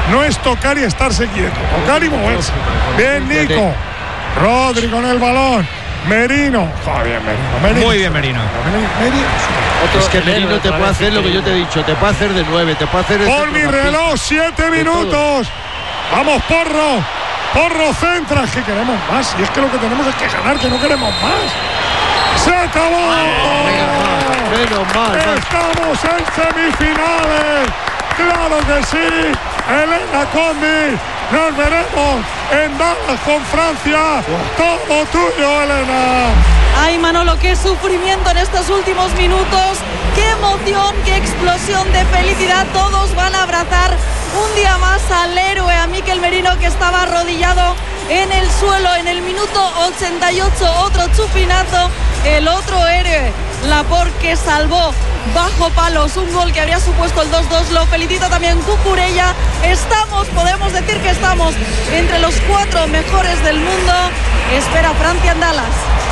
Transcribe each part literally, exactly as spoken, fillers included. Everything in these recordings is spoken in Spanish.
no es tocar y estarse quieto, tocar y moverse. Bien, Nico. Rodri con el balón. Merino. Joder, bien, Merino. Merino. Muy bien, Merino. Merino. Otro, es que Merino te puede hacer lo que yo te he dicho, te puede hacer de nueve, te puede hacer de por mi reloj, siete minutos. Vamos, Porro. Porro centra. Es que queremos más. Y es que lo que tenemos es que ganar, que no queremos más. ¡Se acabó! Menos mal. Estamos en semifinales. ¡Claro que sí! Elena Condi. Nos veremos en Dallas con Francia. Todo tuyo, Elena. Ay, Manolo, qué sufrimiento en estos últimos minutos. Qué emoción, qué explosión de felicidad. Todos van a abrazar un día más al héroe, a Mikel Merino, que estaba arrodillado en el suelo en el minuto ochenta y ocho. Otro chupinazo, el otro héroe, Laporte, que salvó bajo palos un gol que habría supuesto el dos dos. Lo felicita también Cucurella. Estamos, podemos decir que estamos entre los cuatro mejores del mundo. Espera Francia en Dallas.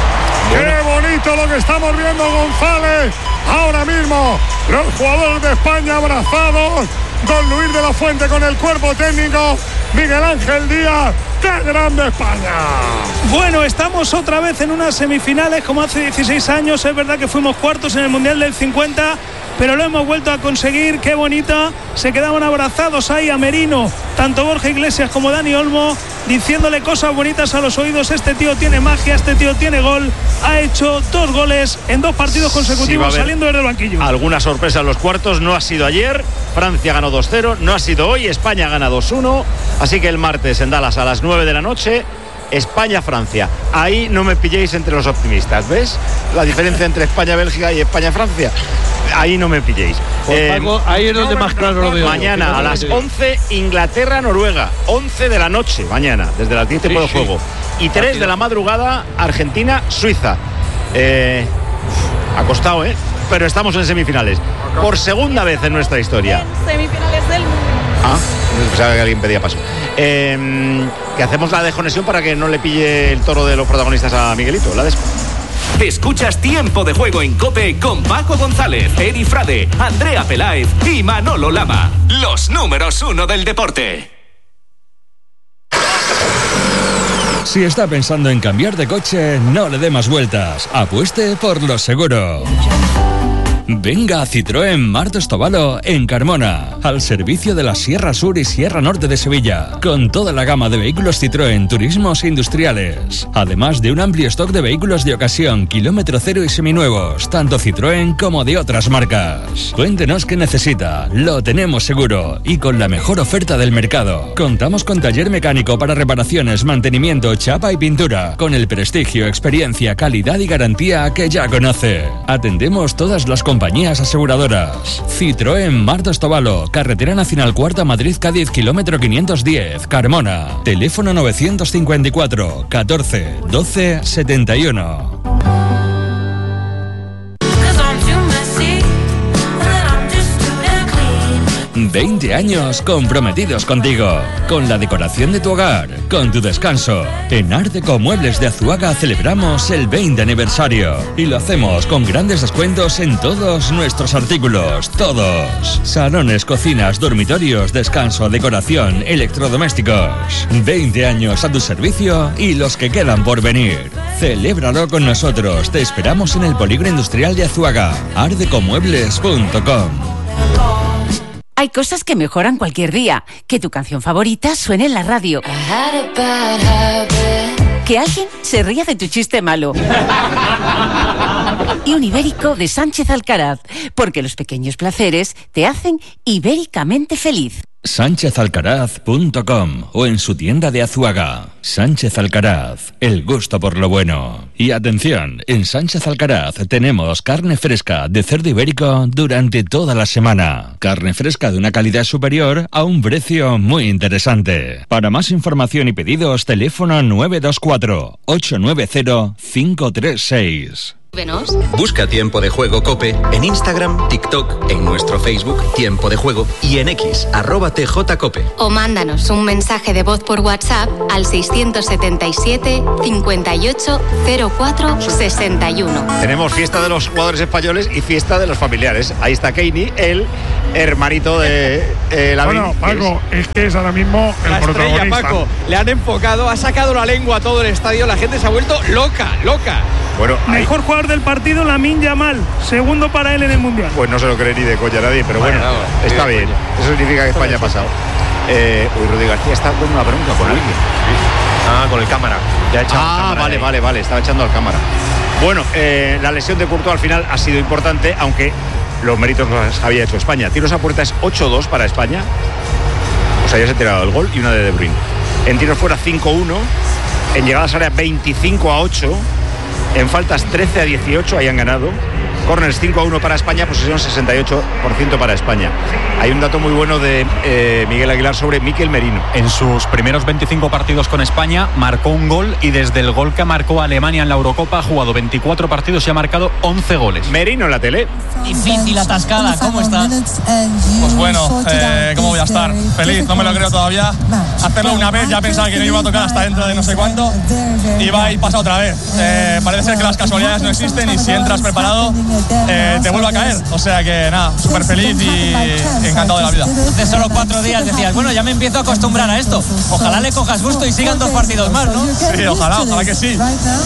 Qué bonito lo que estamos viendo, González. Ahora mismo los jugadores de España abrazados. Don Luis de la Fuente con el cuerpo técnico. Miguel Ángel Díaz. ¡Qué grande España! Bueno, estamos otra vez en unas semifinales como hace dieciséis años. Es verdad que fuimos cuartos en el Mundial del cincuenta, pero lo hemos vuelto a conseguir. ¡Qué bonita! Se quedaban abrazados ahí a Merino, tanto Borja Iglesias como Dani Olmo, diciéndole cosas bonitas a los oídos. Este tío tiene magia, este tío tiene gol. Ha hecho dos goles en dos partidos consecutivos, sí, saliendo desde el banquillo. Alguna sorpresa en los cuartos. No ha sido ayer. Francia ganó dos cero. No ha sido hoy. España gana dos uno. Así que el martes en Dallas a las nueve de la noche, España-Francia. Ahí no me pilléis entre los optimistas, ¿ves? La diferencia entre España-Bélgica y España-Francia. Ahí no me pilléis. Pues, eh, Paco, ahí es donde no, más claro lo veo. Mañana yo, a las once, Inglaterra-Noruega. once de la noche, mañana, desde las diez tiempo sí, de juego. Sí. Y tres de la madrugada, Argentina-Suiza. Eh, ha costado, ¿eh? Pero estamos en semifinales. Por segunda vez en nuestra historia. En semifinales del mundo. Ah, pensaba que alguien pedía paso. Eh, que hacemos la desconexión para que no le pille el toro de los protagonistas a Miguelito. La des... Escuchas Tiempo de Juego en COPE con Paco González, Eri Frade, Andrea Peláez y Manolo Lama. Los números uno del deporte. Si está pensando en cambiar de coche, no le dé más vueltas. Apueste por lo seguro. Venga a Citroën Martos Tobalo en Carmona, al servicio de la Sierra Sur y Sierra Norte de Sevilla, con toda la gama de vehículos Citroën turismos e industriales, además de un amplio stock de vehículos de ocasión, kilómetro cero y seminuevos, tanto Citroën como de otras marcas. Cuéntenos qué necesita, lo tenemos seguro y con la mejor oferta del mercado. Contamos con taller mecánico para reparaciones, mantenimiento, chapa y pintura, con el prestigio, experiencia, calidad y garantía que ya conoce. Atendemos todas las compañías aseguradoras. Citroën Martos Tobalo, Carretera Nacional Cuarta Madrid-Cádiz, kilómetro quinientos diez, Carmona. Teléfono novecientos cincuenta y cuatro, catorce, doce, setenta y uno. veinte años comprometidos contigo, con la decoración de tu hogar, con tu descanso. En Art Deco Muebles de Azuaga celebramos el veinte aniversario y lo hacemos con grandes descuentos en todos nuestros artículos, todos. Salones, cocinas, dormitorios, descanso, decoración, electrodomésticos. veinte años a tu servicio y los que quedan por venir. Celébralo con nosotros. Te esperamos en el Polígono Industrial de Azuaga. art deco muebles punto com. Hay cosas que mejoran cualquier día. Que tu canción favorita suene en la radio. Que alguien se ría de tu chiste malo. Y un ibérico de Sánchez Alcaraz. Porque los pequeños placeres te hacen ibéricamente feliz. sánchez alcaraz punto com o en su tienda de Azuaga. Sánchez Alcaraz, el gusto por lo bueno. Y atención, en Sánchez Alcaraz tenemos carne fresca de cerdo ibérico durante toda la semana. Carne fresca de una calidad superior a un precio muy interesante. Para más información y pedidos, teléfono nueve dos cuatro, ocho nueve cero, cinco tres seis. Busca Tiempo de Juego COPE en Instagram, TikTok, en nuestro Facebook Tiempo de Juego y en X, arroba T J Cope. O mándanos un mensaje de voz por WhatsApp al seiscientos setenta y siete, cincuenta y ocho, cero cuatro, sesenta y uno. Tenemos fiesta de los jugadores españoles y fiesta de los familiares. Ahí está Keini, el hermanito de eh, la Bueno, Paco, es que es ahora mismo el la protagonista. Estrella, Paco, le han enfocado, ha sacado la lengua a todo el estadio, la gente se ha vuelto loca, loca. Bueno, mejor jugador del partido, Lamine Yamal, segundo para él en el Mundial. Pues no se lo cree ni de coña nadie, pero bueno, bueno no, está bien. Coña. Eso significa que España ha pasado. Eh, uy, Rudy García está con una bronca con alguien. Ah, con el cámara. Ya ha echado ah, cámara vale, ahí. vale, vale, estaba echando al cámara. Bueno, eh, la lesión de Courtois al final ha sido importante, aunque los méritos los había hecho España. Tiros a puerta es ocho dos para España. O sea, ya se ha tirado el gol y una de De Bruyne. En tiros fuera cinco uno. En llegadas a área veinticinco a ocho. En faltas trece a dieciocho, ahí han ganado. Corners cinco a uno para España, posesión sesenta y ocho por ciento para España. Hay un dato muy bueno de eh, Miguel Aguilar sobre Mikel Merino. En sus primeros veinticinco partidos con España marcó un gol y desde el gol que marcó Alemania en la Eurocopa ha jugado veinticuatro partidos y ha marcado once goles. Merino en la tele. Difícil atascada, ¿cómo está? Pues bueno, eh, ¿cómo voy a estar? Feliz, no me lo creo todavía. Hacerlo una vez, ya pensaba que no iba a tocar hasta dentro de no sé cuánto y va y pasa otra vez. Eh, parece ser que las casualidades no existen y si entras preparado eh, te vuelve a caer. O sea que nada, súper feliz y encantado de la vida. Hace solo cuatro días decías, bueno, ya me empiezo a acostumbrar a esto. Ojalá le cojas gusto y sigan dos partidos más, ¿no? Sí, ojalá, ojalá que sí.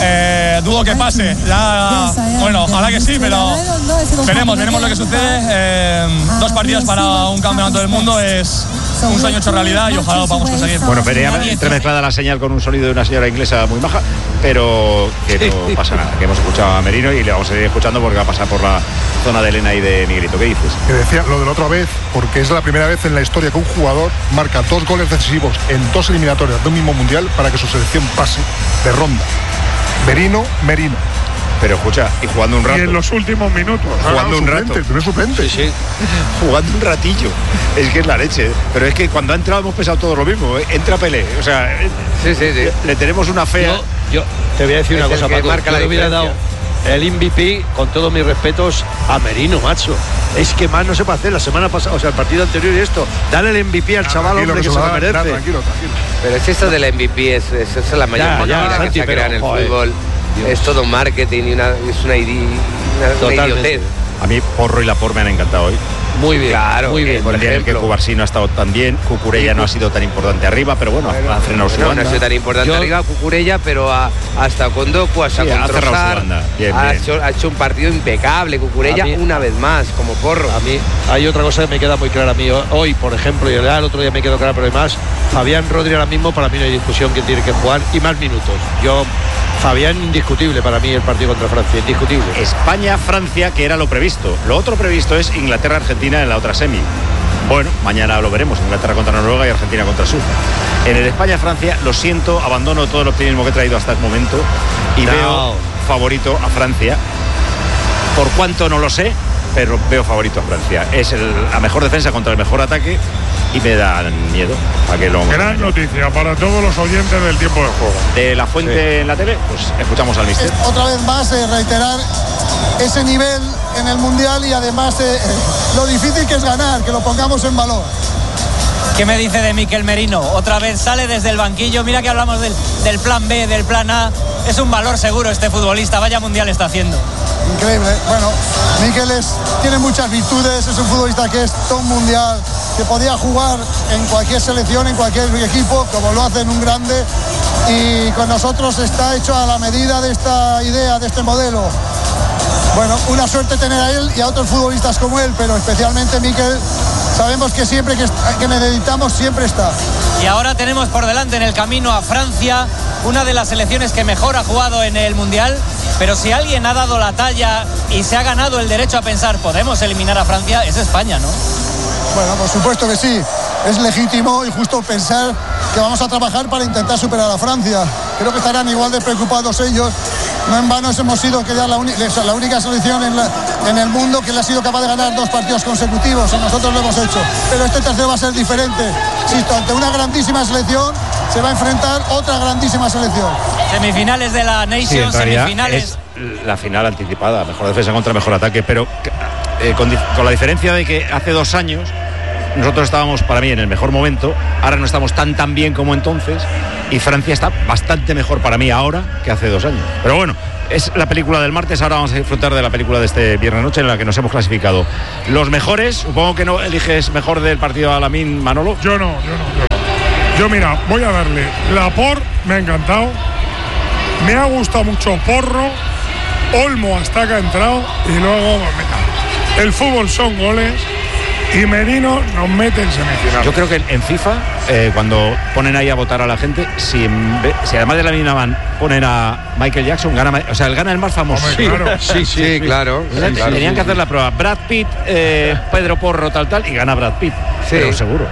Eh, dudo que pase. Ya, bueno, ojalá que sí, pero veremos, veremos lo que sucede. Eh, dos partidos para un campeonato del mundo es un sueño hecho realidad y ojalá lo podamos conseguir. Bueno, venía entremezclada la señal con un sonido de una señora inglesa muy maja, pero que no pasa nada, que hemos escuchado a Merino y le vamos a seguir escuchando porque va a pasar por la zona de Elena y de Miguelito. ¿Qué dices? Que decía lo de la otra vez, porque es la primera vez en la historia que un jugador marca dos goles decisivos en dos eliminatorias de un mismo mundial para que su selección pase de ronda. Merino, Merino. Pero escucha, y jugando un rato. Y en los últimos minutos. Jugando un rato. Tú eres suplente. Sí, sí. Jugando un ratillo. Es que es la leche. Pero es que cuando ha entrado hemos pensado todo lo mismo. ¿eh? Entra Pelé. O sea, sí, sí, sí. Le tenemos una fea. Yo, yo te voy a decir es una cosa, Paco. Marca yo la le hubiera dado el M V P, con todos mis respetos, a Merino, macho. Es que más no se puede hacer. La semana pasada, o sea, el partido anterior y esto. Dale el M V P al chaval, hombre, que, que se lo merece. Tranquilo, tranquilo. Pero es esto del M V P, es, es, es la mayor mentira que se crea en el joder, fútbol. Dios. Es todo marketing y una, es una, una, una idiotez. A mí Porro y Laporte me han encantado hoy. Muy bien, claro, muy bien. Por ejemplo, que Cubarsí no ha estado tan bien, Cucurella sí, no ha sido tan importante arriba, pero bueno, bueno ha frenado su no, banda. No ha sido tan importante Yo, arriba Cucurella, pero a, hasta con Doku, hasta sí, con Trossard, bien, ha, bien. Hecho, ha hecho un partido impecable. Cucurella mí, una vez más, como Porro. A mí hay otra cosa que me queda muy clara a mí hoy, por ejemplo, y el otro día me quedó clara, pero además, Fabián Rodri ahora mismo para mí no hay discusión que tiene que jugar y más minutos. Yo Fabián, indiscutible para mí el partido contra Francia, indiscutible. España-Francia, que era lo previsto. Lo otro previsto es Inglaterra-Argentina en la otra semi. Bueno, mañana lo veremos, Inglaterra contra Noruega y Argentina contra Suiza. En el España-Francia, lo siento, abandono todo el optimismo que he traído hasta el momento y no. veo favorito a Francia. Por cuánto no lo sé, pero veo favorito a Francia. Es el, la mejor defensa contra el mejor ataque y me da miedo. ¿A que lo Gran mañana? Noticia para todos los oyentes del tiempo de juego. De La Fuente sí. en la tele, pues escuchamos al mister. Es, otra vez más, eh, reiterar ese nivel en el Mundial y además eh, lo difícil que es ganar, que lo pongamos en valor. ¿Qué me dice de Mikel Merino? Otra vez sale desde el banquillo. Mira que hablamos del, del plan B, del plan A. Es un valor seguro este futbolista. Vaya Mundial está haciendo. Increíble. Bueno, Mikel es, tiene muchas virtudes. Es un futbolista que es todo un mundial, que podía jugar en cualquier selección, en cualquier equipo, como lo hace en un grande. Y con nosotros está hecho a la medida de esta idea, de este modelo. Bueno, una suerte tener a él y a otros futbolistas como él, pero especialmente Mikel. Sabemos que siempre que, que necesitamos, siempre está. Y ahora tenemos por delante en el camino a Francia, una de las selecciones que mejor ha jugado en el Mundial. Pero si alguien ha dado la talla y se ha ganado el derecho a pensar podemos eliminar a Francia, es España, ¿no? Bueno, por supuesto que sí. Es legítimo y justo pensar que vamos a trabajar para intentar superar a Francia. Creo que estarán igual de preocupados ellos. No en vano hemos sido que ya la, la única selección en, la, en el mundo que le ha sido capaz de ganar dos partidos consecutivos y nosotros lo hemos hecho. Pero este tercero va a ser diferente. Insisto, ante una grandísima selección se va a enfrentar otra grandísima selección. Semifinales de la Nation, sí, semifinales. Es la final anticipada, mejor defensa contra mejor ataque, pero eh, con, con la diferencia de que hace dos años nosotros estábamos, para mí, en el mejor momento, ahora no estamos tan tan bien como entonces, y Francia está bastante mejor para mí ahora que hace dos años. Pero bueno, es la película del martes, ahora vamos a disfrutar de la película de este viernes noche en la que nos hemos clasificado. Los mejores, supongo que no eliges mejor del partido a Lamine, Manolo. Yo no, yo no, yo no. Yo mira, voy a darle Laporte, me ha encantado, me ha gustado mucho Porro, Olmo hasta que ha entrado, y luego mira, el fútbol son goles. Y Merino nos mete en semifinal. Yo creo que en FIFA, eh, cuando ponen ahí a votar a la gente, si, en vez, si además de la Minaman ponen a Michael Jackson, gana, o sea, el gana el más famoso. Hombre, claro. sí, sí, sí, sí, claro. Sí, claro. Tenían que hacer la prueba. Brad Pitt, eh, Pedro Porro, tal, tal, y gana Brad Pitt. Sí. Pero seguro.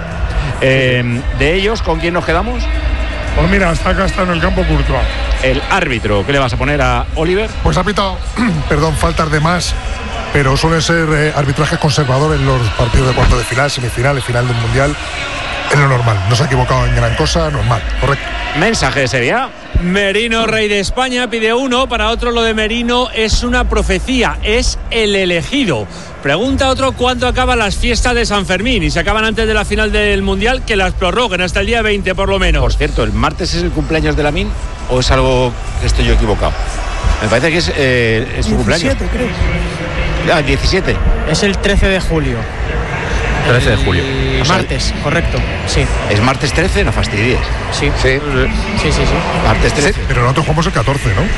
Eh, de ellos, ¿con quién nos quedamos? Pues mira, hasta acá está en el campo Courtois. El árbitro, ¿qué le vas a poner a Oliver? Pues ha pitado, perdón, faltas de más, pero suelen ser eh, arbitrajes conservadores en los partidos de cuartos de final, semifinales, final del Mundial. Es lo normal, no se ha equivocado en gran cosa, normal, correcto. Mensaje sería: Merino, rey de España, pide uno. Para otro, lo de Merino es una profecía, es el elegido. Pregunta otro cuándo acaban las fiestas de San Fermín, y se acaban antes de la final del Mundial, que las prorroguen hasta el día veinte por lo menos. Por cierto, ¿el martes es el cumpleaños de Lamine o es algo que estoy yo equivocado? Me parece que es, eh, es su cumpleaños. diecisiete, creo. Ah, diecisiete. Es el trece de julio. trece de julio. O sea, martes, correcto, sí. ¿Es martes trece? No fastidies. Sí. Sí, sí, sí. sí. Martes trece. Sí, pero nosotros jugamos el catorce, ¿no?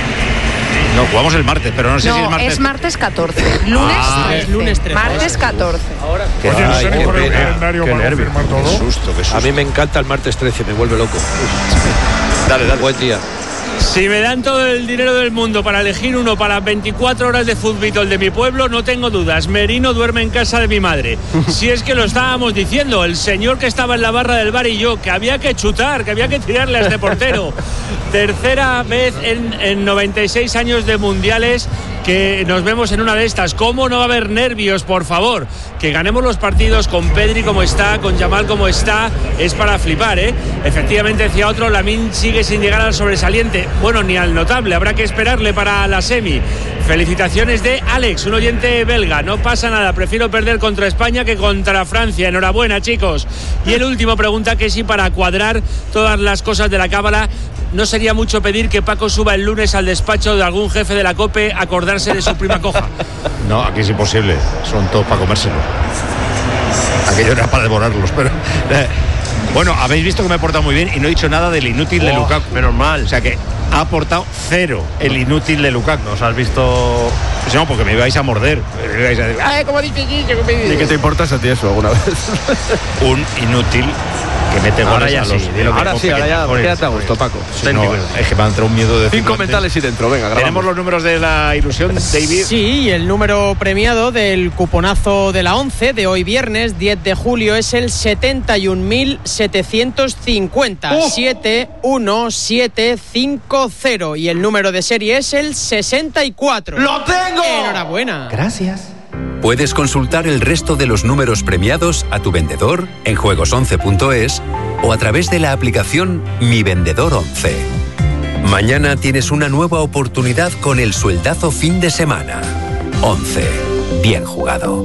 No, jugamos el martes, pero no sé no, si es martes. es martes catorce. Lunes Ah, trece. es lunes trece. Martes catorce. Qué, Oye, no ay, sé ni qué por el pena, calendario qué para nervio, confirmar todo. qué susto, qué susto. A mí me encanta el martes trece, me vuelve loco. Dale, dale. Buen día. Si me dan todo el dinero del mundo para elegir uno para veinticuatro horas de fútbol de mi pueblo, no tengo dudas. Merino duerme en casa de mi madre. Si es que lo estábamos diciendo, el señor que estaba en la barra del bar y yo, que había que chutar, que había que tirarle a este portero. Tercera vez en, en noventa y seis años de mundiales que nos vemos en una de estas. ¿Cómo no va a haber nervios, por favor? Que ganemos los partidos con Pedri como está, con Yamal como está, es para flipar, ¿eh? Efectivamente, decía otro, Lamine sigue sin llegar al sobresaliente. Bueno, ni al notable, habrá que esperarle para la semi. Felicitaciones de Alex, un oyente belga. No pasa nada, prefiero perder contra España que contra Francia. Enhorabuena, chicos. Y el último pregunta, que si para cuadrar todas las cosas de la cábala, ¿no sería mucho pedir que Paco suba el lunes al despacho de algún jefe de la COPE a acordarse de su prima coja? No, aquí es imposible, son todos para comérselos. Aquello era para devorarlos, pero... Eh, bueno, habéis visto que me he portado muy bien y no he dicho nada del inútil oh, de Lukaku. Menos mal. O sea que ha aportado cero el inútil de Lukaku. Nos has visto... Pues no, porque me ibais a morder. Me ibais a decir, ¡ay, cómo dice Gillo! ¿Y qué te importas a ti eso alguna vez? Un inútil que mete ahora goles ya a los... Sí, ahora sí, ahora ya, quédate a gusto, Paco. Sí, no, es que me ha entrado un miedo de... Cinco mentales y dentro, venga, grabamos. Tenemos los números de la ilusión, David. Sí, y el número premiado del cuponazo de la once de hoy viernes, diez de julio, es el setenta y un mil setecientos cincuenta. ¡Oh! siete uno siete cinco cero. Y el número de serie es el sesenta y cuatro. ¡Lo tengo! Enhorabuena. Gracias. Puedes consultar el resto de los números premiados a tu vendedor en juegos once punto es o a través de la aplicación Mi Vendedor once. Mañana tienes una nueva oportunidad con el sueldazo fin de semana. once. Bien jugado.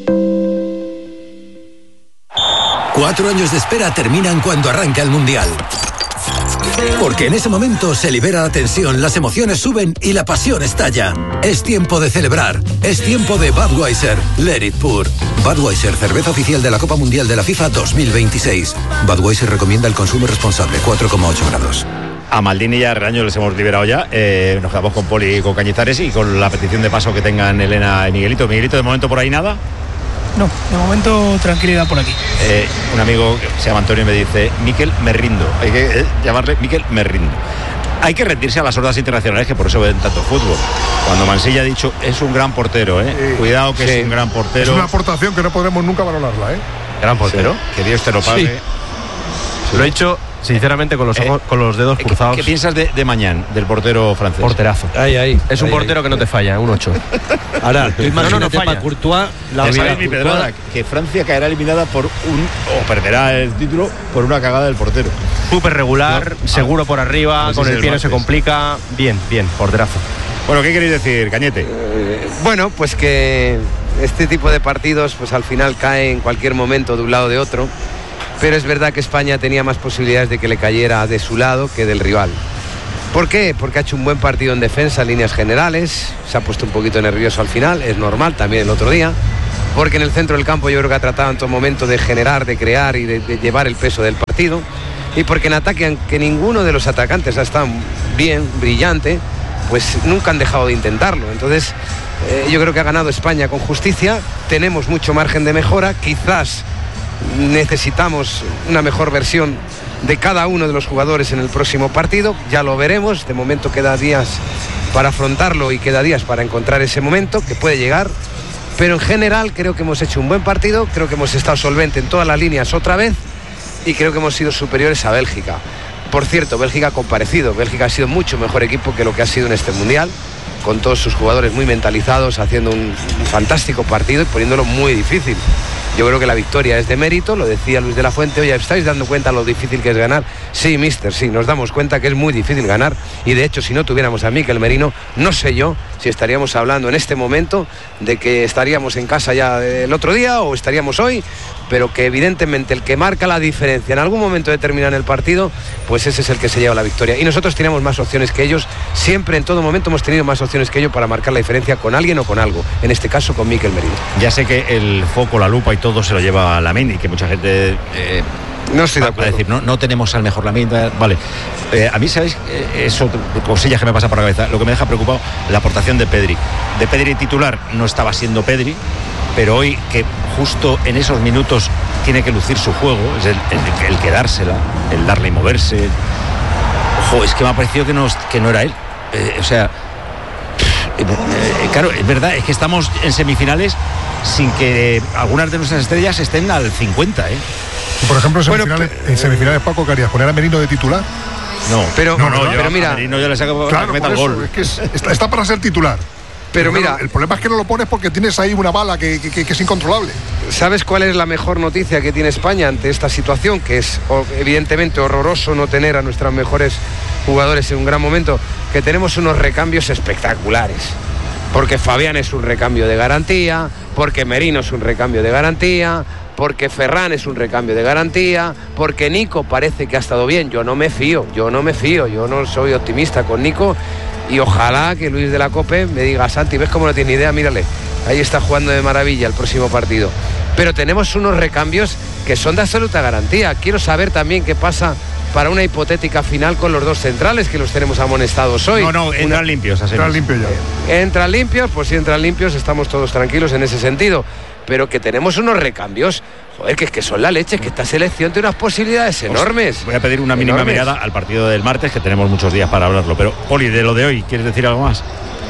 Cuatro años de espera terminan cuando arranca el Mundial. Porque en ese momento se libera la tensión, las emociones suben y la pasión estalla. Es tiempo de celebrar. Es tiempo de Budweiser. Let it pour. Budweiser, cerveza oficial de la Copa Mundial de la FIFA dos mil veintiséis. Budweiser recomienda el consumo responsable, cuatro coma ocho grados. A Maldini y a Reaño les hemos liberado ya. Eh, nos quedamos con Poli y con Cañizares y con la petición de paso que tengan Elena y Miguelito. Miguelito, de momento por ahí nada. No, de momento tranquilidad por aquí. Eh, un amigo que se llama Antonio me dice, Miquel, me rindo. Hay que eh, llamarle Miquel, me rindo. Hay que rendirse a las hordas internacionales, que por eso ven tanto fútbol. Cuando Mansilla ha dicho, es un gran portero, ¿eh? Sí. Cuidado que sí. Es un gran portero. Es una aportación que no podremos nunca valorarla, ¿eh? Gran portero. Sí. Que Dios te lo pague. Sí. Sí. Lo he hecho sinceramente con los ojos, eh, con los dedos cruzados. ¿Qué, qué piensas de, de Mañán, del portero francés? Porterazo. Ahí, ahí. Es un ahí, portero ahí. que no te falla, un ocho. Ahora, tú no, no, no falla. Para Courtois, la vida, mi Courtois, que Francia caerá eliminada por un o perderá el título por una cagada del portero. Súper regular, no, seguro por arriba, no sé con si el pie no se complica. Bien, bien, porterazo. Bueno, ¿qué queréis decir, Cañete? Eh, bueno, pues que este tipo de partidos pues al final cae en cualquier momento de un lado o de otro, pero es verdad que España tenía más posibilidades de que le cayera de su lado que del rival. ¿Por qué? Porque ha hecho un buen partido en defensa en líneas generales, se ha puesto un poquito nervioso al final, es normal, también el otro día, porque en el centro del campo yo creo que ha tratado en todo momento de generar, de crear y de, de llevar el peso del partido, y porque en ataque, aunque ninguno de los atacantes ha estado bien, brillante, pues nunca han dejado de intentarlo. Entonces eh, yo creo que ha ganado España con justicia, tenemos mucho margen de mejora, quizás necesitamos una mejor versión de cada uno de los jugadores en el próximo partido, ya lo veremos, de momento queda días para afrontarlo y queda días para encontrar ese momento que puede llegar, pero en general creo que hemos hecho un buen partido, creo que hemos estado solvente en todas las líneas otra vez y creo que hemos sido superiores a Bélgica. Por cierto, Bélgica ha comparecido, Bélgica ha sido mucho mejor equipo que lo que ha sido en este Mundial, con todos sus jugadores muy mentalizados, haciendo un, un fantástico partido y poniéndolo muy difícil. Yo creo que la victoria es de mérito, lo decía Luis de la Fuente. Oye, ¿estáis dando cuenta lo difícil que es ganar? Sí, mister, sí, nos damos cuenta que es muy difícil ganar y de hecho si no tuviéramos a Mikel Merino, no sé yo si estaríamos hablando en este momento de que estaríamos en casa ya el otro día o estaríamos hoy, pero que evidentemente el que marca la diferencia en algún momento determinado en el partido, pues ese es el que se lleva la victoria. Y nosotros teníamos más opciones que ellos, siempre en todo momento hemos tenido más opciones que ellos para marcar la diferencia con alguien o con algo, en este caso con Mikel Merino. Ya sé que el foco, la lupa y todo se lo lleva a Lamine y que mucha gente eh, no estoy de acuerdo. Va a decir, no, no tenemos al mejor Lamine, vale. Eh, a mí, ¿sabéis? Eh, eso, cosillas que me pasa por la cabeza. Lo que me deja preocupado, la aportación de Pedri. De Pedri titular no estaba siendo Pedri, pero hoy que justo en esos minutos tiene que lucir su juego, es el, el, el quedársela, el darle y moverse. Ojo, es que me ha parecido que no, que no era él. Eh, o sea, eh, eh, claro, es verdad, es que estamos en semifinales sin que algunas de nuestras estrellas estén al cincuenta, ¿eh? Por ejemplo, en semifinales, bueno, en semifinales Paco, ¿qué harías? ¿Poner a Merino de titular? No, pero, no, no, no, pero mira, Merino yo le saco claro, que meta el gol. Es que es, está, está para ser titular. Pero, pero mira, el problema es que no lo pones porque tienes ahí una bala que, que, que es incontrolable. ¿Sabes cuál es la mejor noticia que tiene España ante esta situación? Que es evidentemente horroroso no tener a nuestros mejores jugadores en un gran momento, que tenemos unos recambios espectaculares. Porque Fabián es un recambio de garantía, porque Merino es un recambio de garantía, porque Ferran es un recambio de garantía, porque Nico parece que ha estado bien. Yo no me fío, yo no me fío, yo no soy optimista con Nico y ojalá que Luis de la Cope me diga, Santi, ¿ves cómo no tiene idea? Mírale, ahí está jugando de maravilla el próximo partido. Pero tenemos unos recambios que son de absoluta garantía. Quiero saber también qué pasa para una hipotética final con los dos centrales que los tenemos amonestados hoy. No, no, entran una... limpios. Así entran limpios ya. Entran limpios, pues si entran limpios estamos todos tranquilos en ese sentido. Pero que tenemos unos recambios, joder, que es que son la leche, que esta selección tiene unas posibilidades enormes. Voy a pedir una mínima enormes. mirada al partido del martes, que tenemos muchos días para hablarlo. Pero, Poli, de lo de hoy, ¿quieres decir algo más?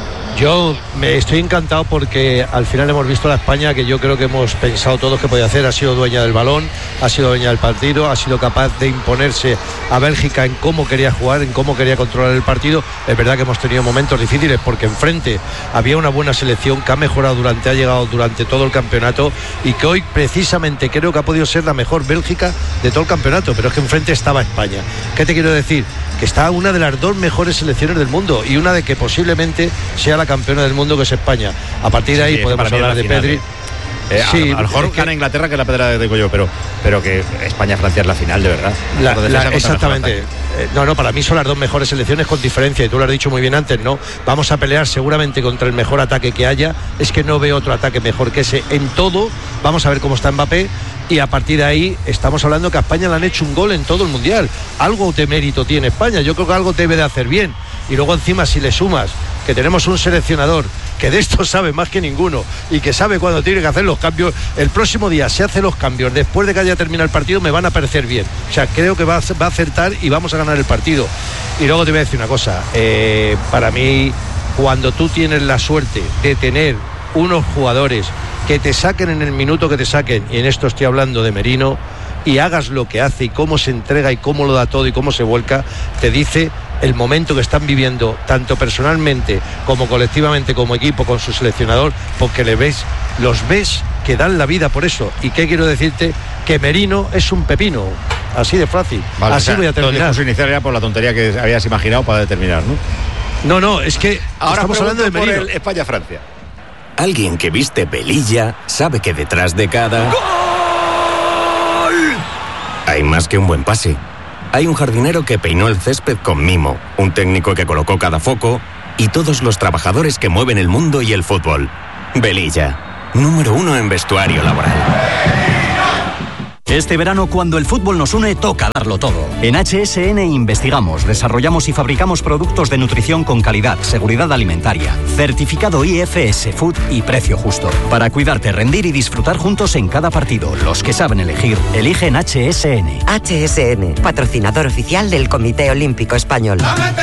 Yo me estoy encantado porque al final hemos visto a la España que yo creo que hemos pensado todos que podía hacer. Ha sido dueña del balón, ha sido dueña del partido, ha sido capaz de imponerse a Bélgica en cómo quería jugar, en cómo quería controlar el partido. Es verdad que hemos tenido momentos difíciles porque enfrente había una buena selección que ha mejorado durante, ha llegado durante todo el campeonato y que hoy precisamente creo que ha podido ser la mejor Bélgica de todo el campeonato, pero es que enfrente estaba España. ¿Qué te quiero decir? Que está una de las dos mejores selecciones del mundo y una de que posiblemente sea la campeona del mundo, que es España. A partir de ahí sí, podemos hablar de final, Pedri. Eh. Eh, sí, a, a lo mejor gana Inglaterra, que es la pedra de digo yo, pero, pero que España-Francia es la final, de verdad. La, la, exactamente. Eh, no, no, para mí son las dos mejores selecciones con diferencia, y tú lo has dicho muy bien antes, ¿no? Vamos a pelear seguramente contra el mejor ataque que haya. Es que no veo otro ataque mejor que ese en todo. Vamos a ver cómo está Mbappé. Y a partir de ahí estamos hablando que a España le han hecho un gol en todo el Mundial. Algo de mérito tiene España. Yo creo que algo debe de hacer bien. Y luego encima si le sumas que tenemos un seleccionador que de esto sabe más que ninguno y que sabe cuándo tiene que hacer los cambios, el próximo día se hace los cambios después de que haya terminado el partido, me van a parecer bien. O sea, creo que va a, va a acertar y vamos a ganar el partido. Y luego te voy a decir una cosa. Eh, para mí, cuando tú tienes la suerte de tener unos jugadores que te saquen en el minuto que te saquen, y en esto estoy hablando de Merino, y hagas lo que hace y cómo se entrega y cómo lo da todo y cómo se vuelca, te dice el momento que están viviendo tanto personalmente como colectivamente como equipo con su seleccionador, porque le ves, los ves que dan la vida por eso. ¿Y qué quiero decirte? Que Merino es un pepino, así de fácil. Vale, así o sea, voy a terminar. Todo inicial era por la tontería que habías imaginado para determinar, ¿no? No, no, es que Ahora estamos hablando de por Merino. el España-Francia. Alguien que viste velilla sabe que detrás de cada... ¡Gol! Hay más que un buen pase. Hay un jardinero que peinó el césped con mimo, un técnico que colocó cada foco y todos los trabajadores que mueven el mundo y el fútbol. Velilla, número uno en vestuario laboral. Este verano, cuando el fútbol nos une, toca darlo todo. En H S N investigamos, desarrollamos y fabricamos productos de nutrición con calidad, seguridad alimentaria, certificado I F S Food y precio justo. Para cuidarte, rendir y disfrutar juntos en cada partido. Los que saben elegir, eligen H S N. H S N, patrocinador oficial del Comité Olímpico Español.